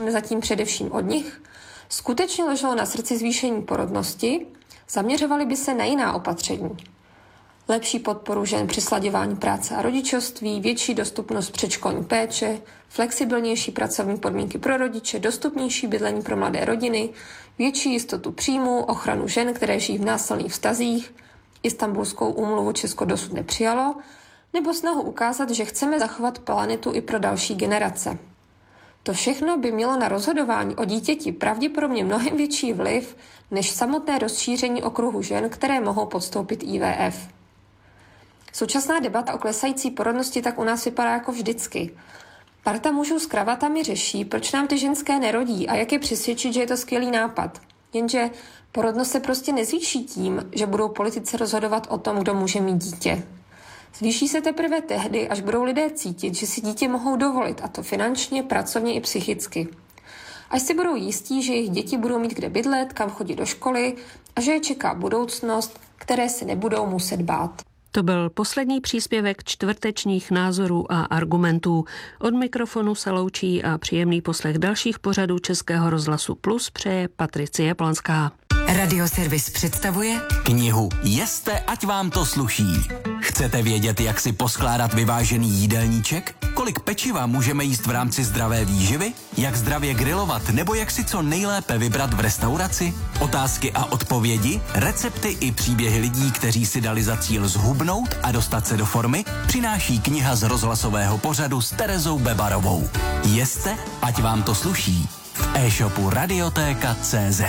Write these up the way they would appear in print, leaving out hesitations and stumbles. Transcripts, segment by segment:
zatím především od nich, skutečně leželo na srdci zvýšení porodnosti, zaměřovali by se na jiná opatření. Lepší podporu žen při slaďování práce a rodičovství, větší dostupnost předškolní péče, flexibilnější pracovní podmínky pro rodiče, dostupnější bydlení pro mladé rodiny, větší jistotu příjmu, ochranu žen, které žijí v násilných vztazích, Istanbulskou úmluvu Česko dosud nepřijalo, nebo snahu ukázat, že chceme zachovat planetu i pro další generace. To všechno by mělo na rozhodování o dítěti pravděpodobně mnohem větší vliv než samotné rozšíření okruhu žen, které mohou podstoupit IVF. Současná debata o klesající porodnosti tak u nás vypadá jako vždycky. Parta mužů s kravatami řeší, proč nám ty ženské nerodí a jak je přesvědčit, že je to skvělý nápad. Jenže porodnost se prostě nezvýší tím, že budou politici rozhodovat o tom, kdo může mít dítě. Zvýší se teprve tehdy, až budou lidé cítit, že si dítě mohou dovolit, a to finančně, pracovně i psychicky. Až si budou jistí, že jejich děti budou mít kde bydlet, kam chodit do školy a že je čeká budoucnost, které se nebudou muset bát. To byl poslední příspěvek čtvrtečních názorů a argumentů. Od mikrofonu se loučí a příjemný poslech dalších pořadů Českého rozhlasu Plus přeje Patricie Planská. Radioservis představuje knihu Jeste, ať vám to sluší. Chcete vědět, jak si poskládat vyvážený jídelníček? Kolik pečiva můžeme jíst v rámci zdravé výživy? Jak zdravě grilovat nebo jak si co nejlépe vybrat v restauraci? Otázky a odpovědi, recepty i příběhy lidí, kteří si dali za cíl zhubnout a dostat se do formy, přináší kniha z rozhlasového pořadu s Terezou Bebarovou. Jeste, ať vám to sluší. V e-shopu Radiotéka.cz.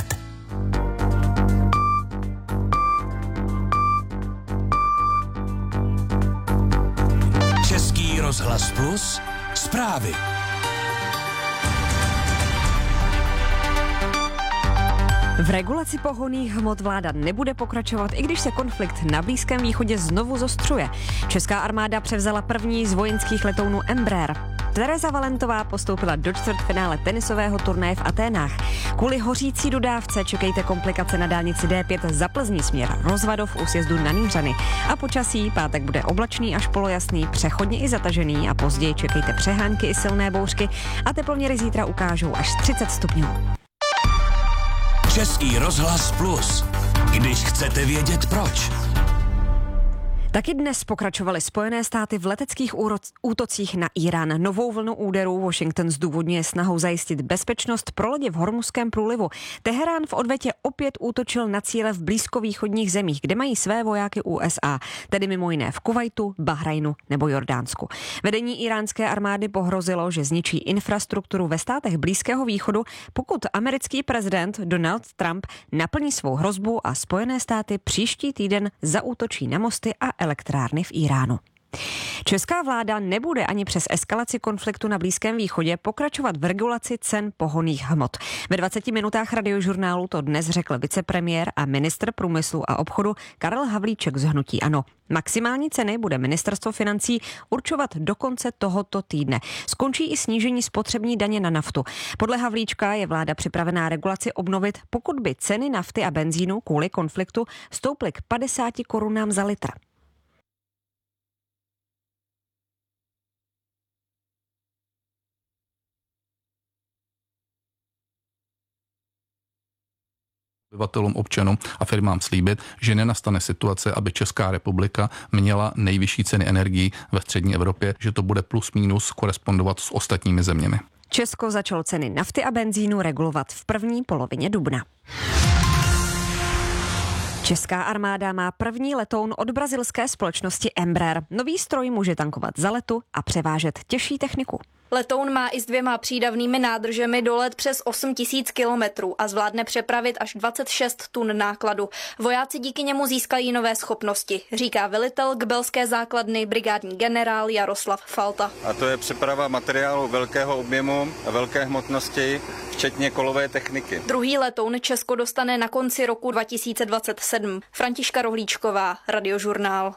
Český rozhlas Plus, zprávy. V regulaci pohonných hmot vláda nebude pokračovat, i když se konflikt na Blízkém východě znovu zostřuje. Česká armáda převzala první z vojenských letounů Embraer. Tereza Valentová postoupila do čtvrtfinále tenisového turnaje v Aténách. Kvůli hořící dodávce čekejte komplikace na dálnici D5 za Plzní směr Rozvadov u sjezdu na Nýřany. A počasí pátek bude oblačný až polojasný, přechodně i zatažený a později čekejte přehánky i silné bouřky a teploměry zítra ukážou až 30 stupňů. Český rozhlas Plus. Když chcete vědět proč. Taky dnes pokračovaly Spojené státy v leteckých útocích na Irán. Novou vlnu úderů Washington zdůvodňuje snahou zajistit bezpečnost pro lodě v Hormuzském průlivu. Teherán v odvetě opět útočil na cíle v blízkovýchodních zemích, kde mají své vojáky USA, tedy mimo jiné v Kuvajtu, Bahrajnu nebo Jordánsku. Vedení iránské armády pohrozilo, že zničí infrastrukturu ve státech Blízkého východu, pokud americký prezident Donald Trump naplní svou hrozbu a Spojené státy příští týden zaútočí na mosty a elektrárny v Iránu. Česká vláda nebude ani přes eskalaci konfliktu na Blízkém východě pokračovat v regulaci cen pohonných hmot. Ve 20 minutách Radiožurnálu to dnes řekl vicepremiér a ministr průmyslu a obchodu Karel Havlíček z hnutí ANO. Maximální ceny bude ministerstvo financí určovat do konce tohoto týdne. Skončí i snížení spotřební daně na naftu. Podle Havlíčka je vláda připravená regulaci obnovit, pokud by ceny nafty a benzínu kvůli konfliktu stouply k 50 korunám za litr. Obyvatelům, občanům a firmám slíbit, že nenastane situace, aby Česká republika měla nejvyšší ceny energií ve střední Evropě, že to bude plus minus korespondovat s ostatními zeměmi. Česko začalo ceny nafty a benzínu regulovat v první polovině dubna. Česká armáda má první letoun od brazilské společnosti Embraer. Nový stroj může tankovat za letu a převážet těžší techniku. Letoun má i s 2 přídavnými nádržemi dolet přes 8 000 kilometrů a zvládne přepravit až 26 tun nákladu. Vojáci díky němu získají nové schopnosti, říká velitel Kbelské základny brigádní generál Jaroslav Falta. A to je přeprava materiálu velkého objemu a velké hmotnosti, včetně kolové techniky. Druhý letoun Česko dostane na konci roku 2027. Františka Rohlíčková, Radiožurnál.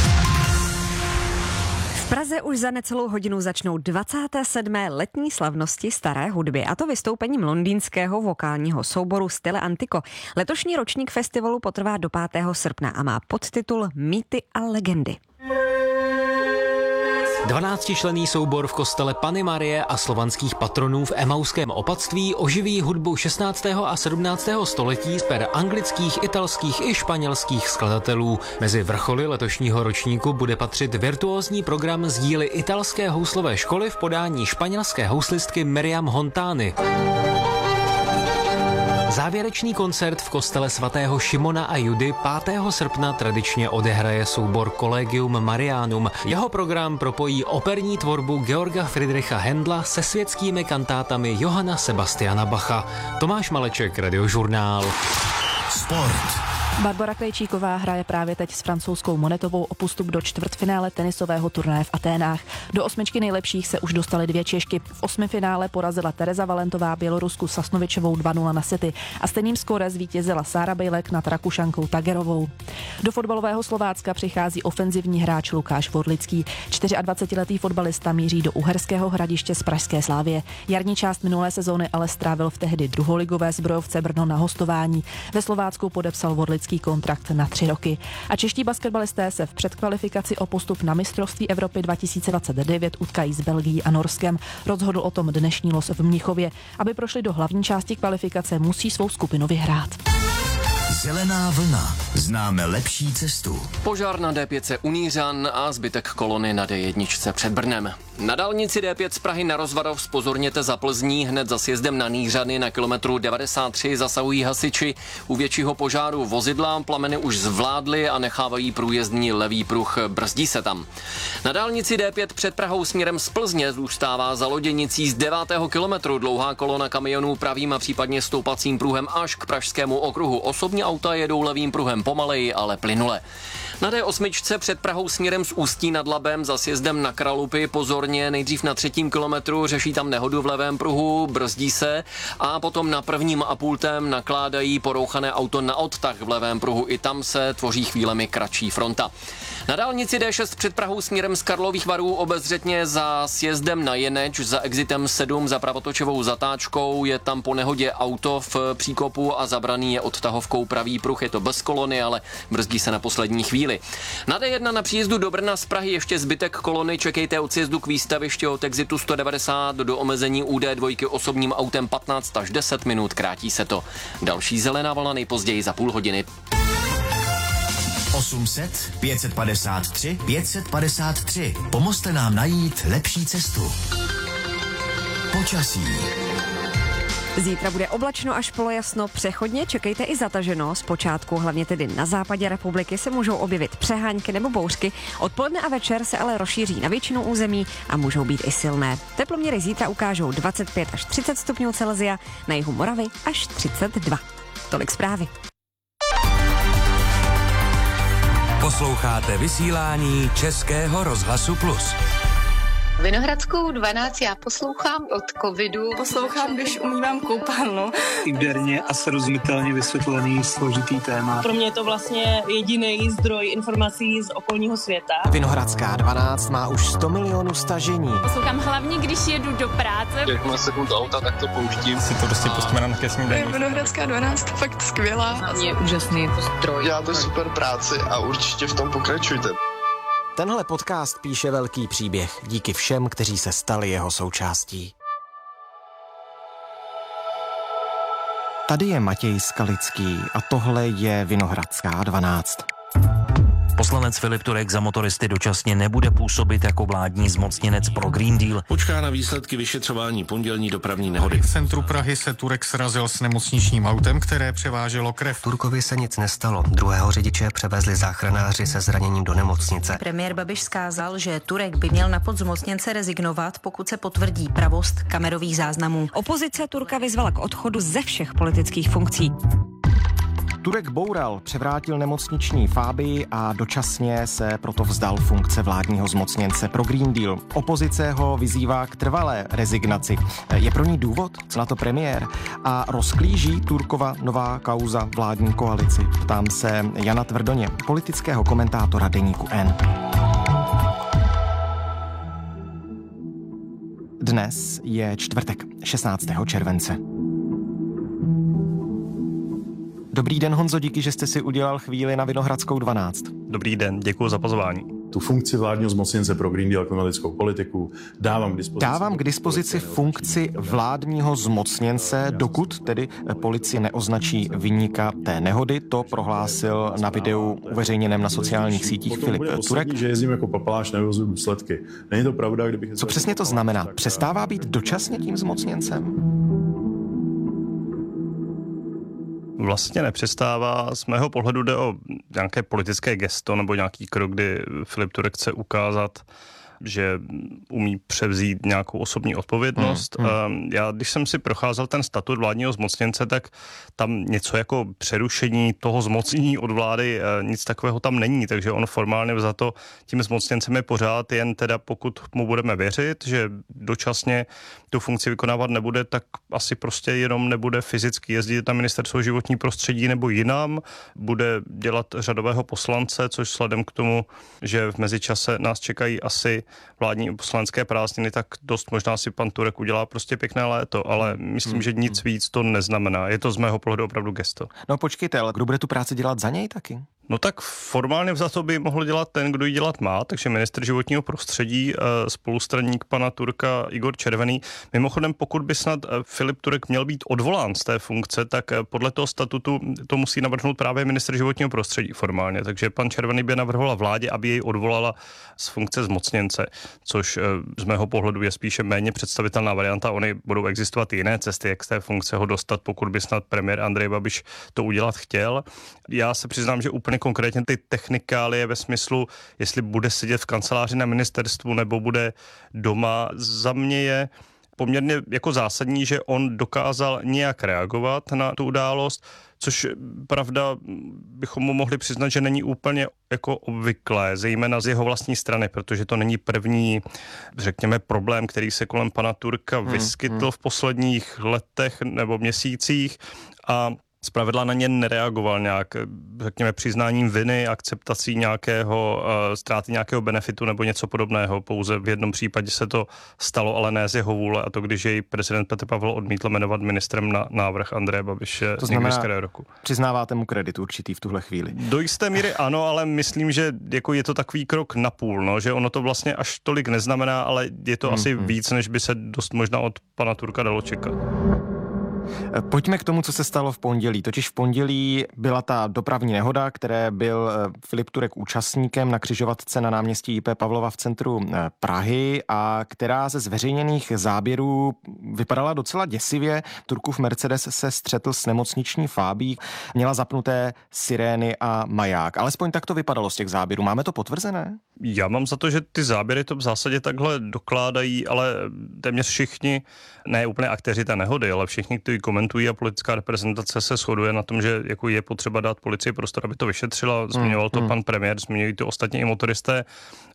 V Praze už za necelou hodinu začnou 27. letní slavnosti staré hudby, a to vystoupením londýnského vokálního souboru Stile Antico. Letošní ročník festivalu potrvá do 5. srpna a má podtitul Mýty a legendy. 12členný soubor v kostele Panny Marie a slovanských patronů v Emauském opatství oživí hudbu 16. a 17. století z per anglických, italských i španělských skladatelů. Mezi vrcholy letošního ročníku bude patřit virtuózní program z díly italské houslové školy v podání španělské houslistky Miriam Hontány. Závěrečný koncert v kostele svatého Šimona a Judy 5. srpna tradičně odehraje soubor Collegium Marianum. Jeho program propojí operní tvorbu Georga Friedricha Händla se světskými kantátami Johanna Sebastiana Bacha. Tomáš Maleček, Radiožurnál. Sport. Barbora Krejčíková hraje právě teď s francouzskou Monetovou o postup do čtvrtfinále tenisového turnaje v Aténách. Do 8 nejlepších se už dostaly 2 Češky. V 8. finále porazila Tereza Valentová Bělorusku Sasnovičovou 2-0 na sety a stejným skóre zvítězila Sára Bejlek nad Rakušankou Tagerovou. Do fotbalového Slovácka přichází ofenzivní hráč Lukáš Vorlický. 24letý fotbalista míří do Uherského Hradiště z pražské Slávie. Jarní část minulé sezóny ale strávil v tehdy druholigové Zbrojovce Brno na hostování. Ve Slovácku podepsal Vorlický kontrakt na 3 roky. A čeští basketbalisté se v předkvalifikaci o postup na mistrovství Evropy 2029 utkají s Belgií a Norskem. Rozhodl o tom dnešní los v Mnichově. Aby prošli do hlavní části kvalifikace, musí svou skupinu vyhrát. Zelená vlna. Známe lepší cestu. Požár na D5 u Nířan a zbytek kolony na D1 před Brnem. Na dálnici D5 z Prahy na Rozvadov zpozorněte za Plzní, hned za sjezdem na Nířany na kilometru 93 zasahují hasiči. U většího požáru vozidla plameny už zvládly a nechávají průjezdní levý pruh, brzdí se tam. Na dálnici D5 před Prahou směrem z Plzně zůstává za Loděnicí z 9. kilometru dlouhá kolona kamionů pravým a případně stoupacím pruhem až k Pražskému okruhu. Osobní auta jedou levým pruhem pomaleji, ale plynule. Na D8 před Prahou směrem z Ústí nad Labem za sjezdem na Kralupy pozorně nejdřív na 3. kilometru, řeší tam nehodu v levém pruhu, brzdí se a potom na 1,5 nakládají porouchané auto na odtah v levém pruhu. I tam se tvoří chvílemi kratší fronta. Na dálnici D6 před Prahou směrem z Karlových Varů obezřetně za sjezdem na Jeneč, za exitem 7 za pravotočovou zatáčkou je tam po nehodě auto v příkopu a zabraný je odtahovkou pravý pruh. Je to bez kolony, ale brzdí se na poslední chvíli. Na D1 na příjezdu do Brna z Prahy ještě zbytek kolony, čekejte od sjezdu k výstavišti od exitu 190 do omezení u D2 osobním autem 15 až 10 minut, krátí se to. Další zelená vlna nejpozději za půl hodiny. 800 553 553. Pomozte nám najít lepší cestu. Počasí. Zítra bude oblačno až polojasno, přechodně čekejte i zataženo. Zpočátku, hlavně tedy na západě republiky, se můžou objevit přehánky nebo bouřky. Odpoledne a večer se ale rozšíří na většinu území a můžou být i silné. Teploměry zítra ukážou 25 až 30 stupňů Celsia, na jihu Moravy až 32. Tolik zprávy. Posloucháte vysílání Českého rozhlasu Plus. Vinohradskou 12 já poslouchám od covidu. Poslouchám, když umývám koupelnu. Interně a srozumitelně vysvětlený složitý téma. Pro mě je to vlastně jediný zdroj informací z okolního světa. Vinohradská 12 má už 100 milionů stažení. Poslouchám hlavně, když jedu do práce. Jakmile seknu do auta, tak to pouštím. Si to prostě pustíme na ke snídani. Vinohradská 12 fakt skvělá. Je úžasný zdroj. Děláte super práci a určitě v tom pokračujte. Tenhle podcast píše velký příběh díky všem, kteří se stali jeho součástí. Tady je Matěj Skalický a tohle je Vinohradská 12. Poslanec Filip Turek za motoristy dočasně nebude působit jako vládní zmocněnec pro Green Deal. Počká na výsledky vyšetřování pondělní dopravní nehody. V centru Prahy se Turek srazil s nemocničním autem, které převáželo krev. Turkovi se nic nestalo. Druhého řidiče převezli záchranáři se zraněním do nemocnice. Premiér Babiš vzkázal, že Turek by měl na post zmocněnce rezignovat, pokud se potvrdí pravost kamerových záznamů. Opozice Turka vyzvala k odchodu ze všech politických funkcí. Turek boural, převrátil nemocniční fábii a dočasně se proto vzdal funkce vládního zmocněnce pro Green Deal. Opozice ho vyzývá k trvalé rezignaci. Je pro ní důvod? Co na to premiér? A rozklíží Turkova nová kauza vládní koalici? Ptám se Jana Tvrdoně, politického komentátora Deníku N. Dnes je čtvrtek, 16. července. Dobrý den, Honzo, díky, že jste si udělal chvíli na Vinohradskou 12. Dobrý den, děkuji za pozvání. tu funkci vládního zmocněnce pro Green Deal a klimatickou politiku dávám k dispozici funkci vládního zmocněnce, dokud tedy policie neoznačí viníka té nehody. To prohlásil na videu uveřejněném na sociálních sítích Filip Turek. Že jezdím jako papaláš, nevyvozuju důsledky. Není to pravda, kdybych... Co přesně to znamená? Přestává být dočasně tím zmocněncem? Vlastně nepřestává. Z mého pohledu jde o nějaké politické gesto nebo nějaký krok, kdy Filip Turek chce ukázat, že umí převzít nějakou osobní odpovědnost. Já, když jsem si procházel ten statut vládního zmocněnce, tak tam něco jako přerušení toho zmocnění od vlády, nic takového tam není, takže on formálně vzato tím zmocněncem je pořád, jen teda pokud mu budeme věřit, že dočasně tu funkci vykonávat nebude, tak asi prostě jenom nebude fyzicky jezdit na ministerstvo životní prostředí nebo jinam, bude dělat řadového poslance, což vzhledem k tomu, že v mezičase nás čekají asi vládní poslanecké prázdniny, tak dost možná si pan Turek udělá prostě pěkné léto, ale myslím, že nic víc to neznamená. Je to z mého pohledu opravdu gesto. No počkejte, ale kdo bude tu práci dělat za něj taky? No tak formálně vzato by mohl dělat ten, kdo ji dělat má, takže ministr životního prostředí, spolustraník pana Turka Igor Červený. Mimochodem, pokud by snad Filip Turek měl být odvolán z té funkce, tak podle toho statutu to musí navrhnout právě ministr životního prostředí formálně, takže pan Červený by navrhoval vládě, aby jej odvolala z funkce zmocněnce, což z mého pohledu je spíše méně představitelná varianta. Ony budou existovat jiné cesty, jak z té funkce ho dostat, pokud by snad premiér Andrej Babiš to udělat chtěl. Já se přiznám, že úplně konkrétně ty technikálie ve smyslu, jestli bude sedět v kanceláři na ministerstvu nebo bude doma, za mě je poměrně jako zásadní, že on dokázal nějak reagovat na tu událost, což pravda bychom mu mohli přiznat, že není úplně jako obvyklé, zejména z jeho vlastní strany, protože to není první, řekněme, problém, který se kolem pana Turka vyskytl v posledních letech nebo měsících a zpravidla na ně nereagoval nějak, řekněme, přiznáním viny, akceptací nějakého, ztráty nějakého benefitu nebo něco podobného. Pouze v jednom případě se to stalo, ale ne z jeho vůle, a to když jej prezident Petr Pavel odmítl jmenovat ministrem na návrh Andreje Babiše. To znamená, roku. Přiznáváte mu kredit určitý v tuhle chvíli? Do jisté míry ano, ale myslím, že jako je to takový krok napůl, no, že ono to vlastně až tolik neznamená, ale je to asi víc, než by se dost možná od pana Turka dalo čekat. Pojďme k tomu, co se stalo v pondělí. Totiž v pondělí byla ta dopravní nehoda, které byl Filip Turek účastníkem na křižovatce na náměstí IP Pavlova v centru Prahy a která ze zveřejněných záběrů vypadala docela děsivě. Turkův Mercedes se střetl s nemocniční fábí, měla zapnuté sirény a maják. Alespoň tak to vypadalo z těch záběrů. Máme to potvrzené? Já mám za to, že ty záběry to v zásadě takhle dokládají, ale téměř všichni, ne úplně aktéři té nehody, ale všichni, kteří komentují a politická reprezentace se shoduje na tom, že jako je potřeba dát policii prostor, aby to vyšetřila. Zmiňoval to pan premiér, zmiňují to ostatní i motoristé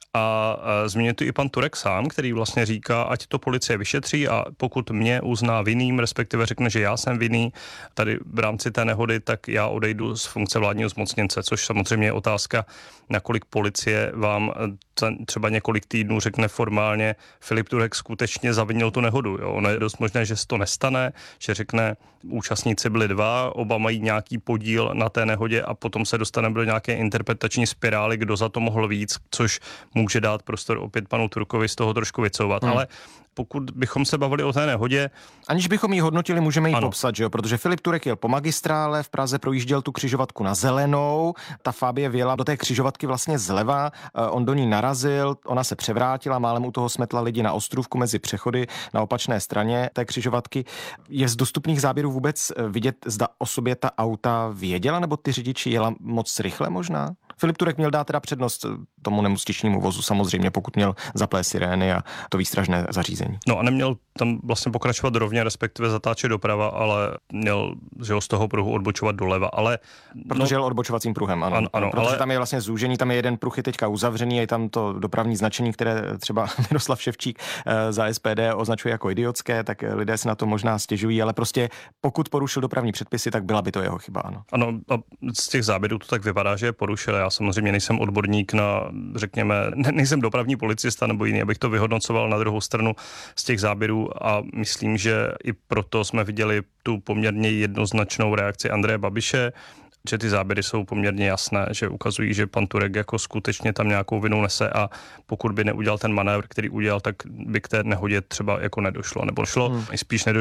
a zmiňuje to i pan Turek sám, který vlastně říká, ať to policie vyšetří a pokud mě uzná vinným, respektive řekne, že já jsem vinný tady v rámci té nehody, tak já odejdu z funkce vládního zmocněnce, což samozřejmě je otázka, nakolik policie vám třeba několik týdnů řekne formálně, Filip Turek skutečně zavinil tu nehodu. Jo. Ono je dost možné, že se to nestane, že řekne, účastníci byli dva, oba mají nějaký podíl na té nehodě a potom se dostaneme do nějaké interpretační spirály, kdo za to mohl víc, což může dát prostor opět panu Turkovi z toho trošku vycouvat. Ale pokud bychom se bavili o té nehodě... Aniž bychom ji hodnotili, můžeme ji popsat, že jo? Protože Filip Turek jel po magistrále, v Praze projížděl tu křižovatku na zelenou, ta Fabie vjela do té křižovatky vlastně zleva, on do ní narazil, ona se převrátila, málem u toho smetla lidi na ostrůvku mezi přechody na opačné straně té křižovatky. Je z dostupných záběrů vůbec vidět, zda o sobě ta auta věděla, nebo ty řidiči jela moc rychle možná? Filip Turek měl dát teda přednost tomu nemocničnímu vozu, samozřejmě, pokud měl zaplést sirény a to výstražné zařízení. No a neměl tam vlastně pokračovat rovně, respektive zatáčet doprava, ale měl, že ho z toho pruhu odbočovat doleva, ale... Protože jel odbočovacím pruhem, ano. Ano, protože ale... tam je vlastně zúžení, tam je jeden pruh je teďka uzavřený, je tam to dopravní značení, které třeba Miroslav Ševčík za SPD označuje jako idiotské, tak lidé se na to možná stěžují, ale prostě pokud porušil dopravní předpisy, tak byla by to jeho chyba, ano. Ano, a z těch záběrů to tak vypadá, že je porušil. Já samozřejmě nejsem odborník na, řekněme, nejsem dopravní policista nebo jiný, abych to vyhodnocoval. Na druhou stranu z těch záběrů a myslím, že i proto jsme viděli tu poměrně jednoznačnou reakci Andreje Babiše. že ty záběry jsou poměrně jasné, že ukazují, že pan Turek jako skutečně tam nějakou vinu nese a pokud by neudělal ten manévr, který udělal, tak by k té nehodě třeba jako nedošlo, nebo šlo spíš nedošlo